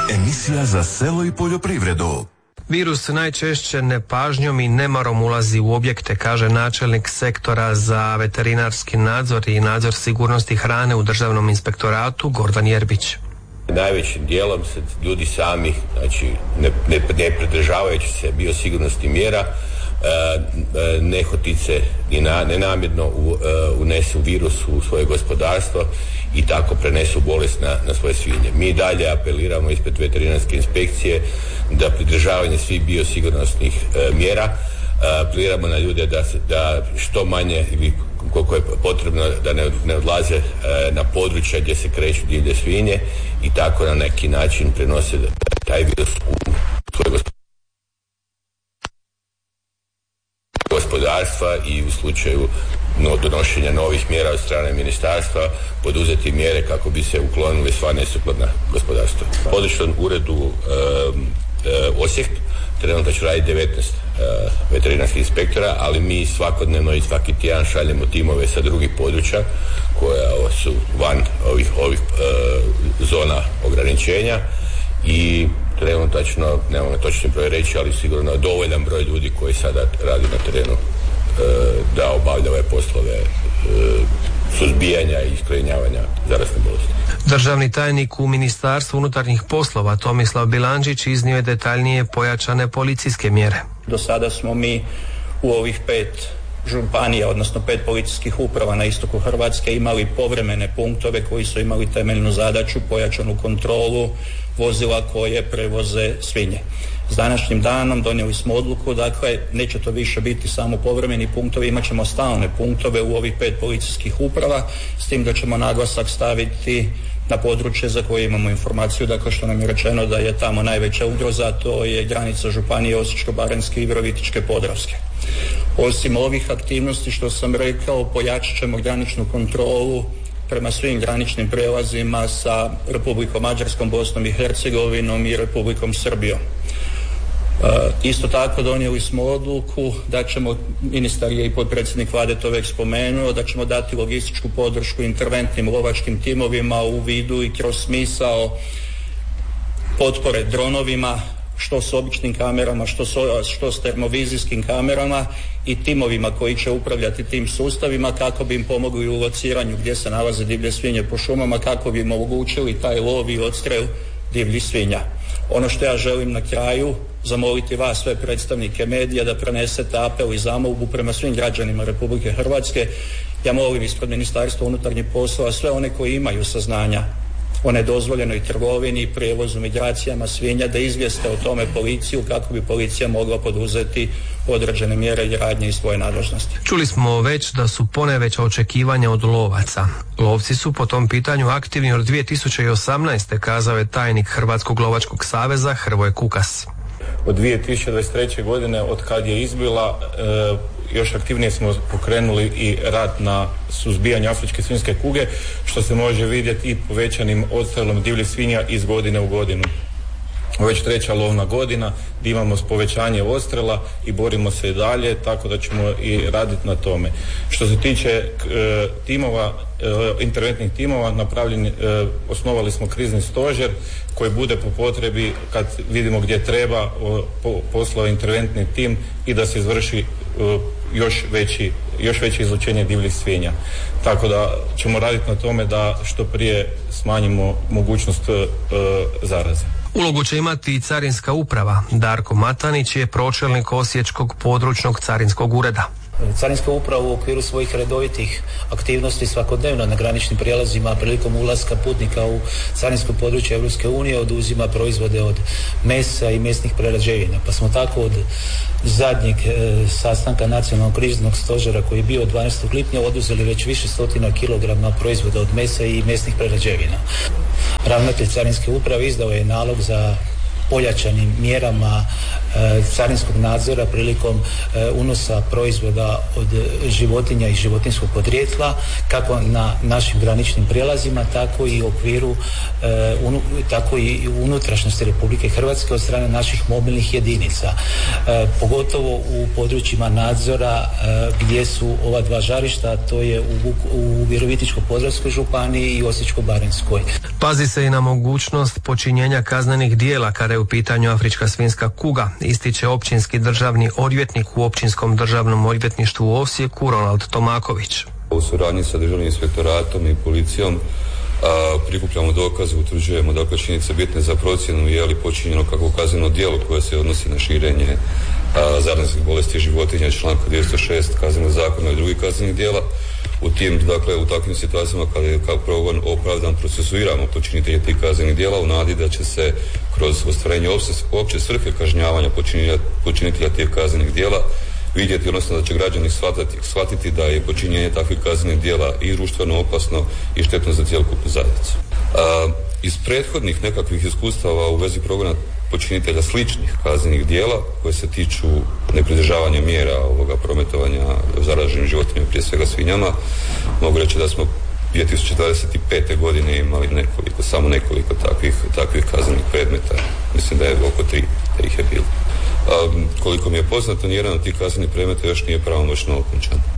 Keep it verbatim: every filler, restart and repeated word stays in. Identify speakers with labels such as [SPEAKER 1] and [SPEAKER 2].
[SPEAKER 1] Emisija za selo i poljoprivredu.
[SPEAKER 2] Virus najčešće nepažnjom i nemarom ulazi u objekte, kaže načelnik sektora za veterinarski nadzor i nadzor sigurnosti hrane u Državnom inspektoratu Gordan Jerbić.
[SPEAKER 3] Najvećim dijelom se ljudi sami, znači ne, ne, ne pridržavajući se biosigurnosnih mjera, e, nehotice i na, nenamjerno u, e, unesu virus u svoje gospodarstvo i tako prenesu bolest na, na svoje svinje. Mi dalje apeliramo ispred veterinarske inspekcije da pridržavanje svih biosigurnosnih e, mjera, e, apeliramo na ljude da, da što manje ili koliko je potrebno da ne, ne odlaze e, na područja gdje se kreću divlje svinje i tako na neki način prenose taj virus u svoje gospodarstva i u slučaju no, donošenja novih mjera od strane ministarstva poduzeti mjere kako bi se uklonili sva nesukladna gospodarstva. U područnom uredu e, e, Osijek trenutno radi devetnaest uh, veterinarskih inspektora, ali mi svakodnevno i svaki tjedan šaljemo timove sa drugih područja koja su van ovih, ovih uh, zona ograničenja i trenutačno, nemamo točni broj reći, ali sigurno dovoljan broj ljudi koji sada radi na terenu uh, da obavlja ove poslove uh, suzbijanja i iskorijenjavanja zarazne bolesti.
[SPEAKER 2] Državni tajnik u Ministarstvu unutarnjih poslova Tomislav Bilandžić iznio je detaljnije pojačane policijske mjere.
[SPEAKER 4] Do sada smo mi u ovih pet županija, odnosno pet policijskih uprava na istoku Hrvatske imali povremene punktove koji su imali temeljnu zadaću, pojačanu kontrolu vozila koje prevoze svinje. S današnjim danom donijeli smo odluku, dakle, neće to više biti samo povremeni punktovi, imat ćemo stalne punktove u ovih pet policijskih uprava, s tim da ćemo naglasak staviti na područje za koje imamo informaciju, dakle što nam je rečeno da je tamo najveća ugroza, to je granica županije Osječko-baranjske i Virovitičke-podravske. Osim ovih aktivnosti što sam rekao, pojačat ćemo graničnu kontrolu prema svim graničnim prijelazima sa Republikom Mađarskom, Bosnom i Hercegovinom i Republikom Srbijom. E, isto tako donijeli smo odluku da ćemo, ministar je i potpredsjednik vlade to već spomenuo, da ćemo dati logističku podršku interventnim lovačkim timovima u vidu i kroz smisao potpore dronovima, što s običnim kamerama, što s, što s termovizijskim kamerama i timovima koji će upravljati tim sustavima kako bi im pomogli u lociranju gdje se nalaze divlje svinje po šumama, kako bi im omogućili taj lov i odstrel divljih svinja. Ono što ja želim na kraju zamoliti vas, sve predstavnike medija, da prenesete apel i zamolbu prema svim građanima Republike Hrvatske. Ja molim ispred Ministarstva unutarnjih poslova sve one koji imaju saznanja o nedozvoljenoj trgovini i prijevozu migracijama svinja da izvijeste o tome policiju kako bi policija mogla poduzeti određene mjere i radnje iz svoje nadležnosti.
[SPEAKER 2] Čuli smo već da su poneveća očekivanja od lovaca. Lovci su po tom pitanju aktivni od dvije tisuće osamnaeste, kazao je tajnik Hrvatskog lovačkog saveza Hrvoje Kukas.
[SPEAKER 5] Od dvije tisuće dvadeset treće godine, od kad je izbila, e, još aktivnije smo pokrenuli i rad na suzbijanju afričke svinjske kuge, što se može vidjeti i povećanim odstrelom divljih svinja iz godine u godinu. Već treća lovna godina gdje imamo povećanje odstrela i borimo se i dalje, tako da ćemo i raditi na tome. Što se tiče e, timova, e, interventnih timova, napravljeni, e, osnovali smo krizni stožer koji bude po potrebi, kad vidimo gdje treba, o, po, poslao interventni tim i da se izvrši e, još veći, još veće izlučenje divljih svinja. Tako da ćemo raditi na tome da što prije smanjimo mogućnost e, zaraze.
[SPEAKER 2] Ulogu će imati i Carinska uprava. Darko Matanić je pročelnik Osječkog područnog carinskog ureda.
[SPEAKER 6] Carinska uprava u okviru svojih redovitih aktivnosti svakodnevno na graničnim prijelazima prilikom ulaska putnika u carinsko područje Europske unije oduzima proizvode od mesa i mesnih prerađevina. Pa smo tako od zadnjeg e, sastanka nacionalnog kriznog stožera koji je bio dvanaestog lipnja oduzeli već više stotina kilograma proizvoda od mesa i mesnih prerađevina. Ravnatelj Carinske uprave izdao je nalog za pojačanim mjerama e, carinskog nadzora prilikom e, unosa proizvoda od životinja i životinjskog podrijetla, kako na našim graničnim prijelazima, tako i u okviru e, unu, tako i u unutrašnjosti Republike Hrvatske od strane naših mobilnih jedinica. E, pogotovo u područjima nadzora e, gdje su ova dva žarišta, to je u, u Virovitičko-podravskoj županiji i Osječko-baranjskoj.
[SPEAKER 2] Pazi se i na mogućnost počinjenja kaznenih dijela kada je u pitanju afrička svinjska kuga, ističe općinski državni odvjetnik u Općinskom državnom odvjetništvu u Osijeku Ronald Tomaković.
[SPEAKER 7] U suradnji sa državnim inspektoratom i policijom a, prikupljamo dokaze, utvrđujemo dakle činjenice bitne za procjenu je li počinjeno kakvo kazneno djelo koje se odnosi na širenje zaraznih bolesti životinja, članka dvjesto šest Kaznenog zakona i drugih kaznenih djela. U tim, dakle, u takvim situacijama kada je kao progon opravdan procesuiramo počinitelje tih kaznenih djela u nadi da će se kroz ostvarenje opće svrhe kažnjavanja počinitelja tih kaznenih djela vidjeti, odnosno da će građani shvatiti, shvatiti da je počinjenje takvih kaznenih djela i društveno opasno i štetno za cjelokupnu zajednicu. A, iz prethodnih nekakvih iskustava u vezi progona počinitelja sličnih kaznenih djela koje se tiču nepridržavanja mjera ovoga prometovanja zaraženim životinjama, prije svega svinjama, mogu reći da smo dvije tisuće dvadeset pete. godine imali nekoliko, samo nekoliko takvih, takvih kaznenih predmeta. Mislim da je oko tri da ih je bilo. A, koliko mi je poznato, nijedan od tih kaznenih predmeta još nije pravomoćno okončan.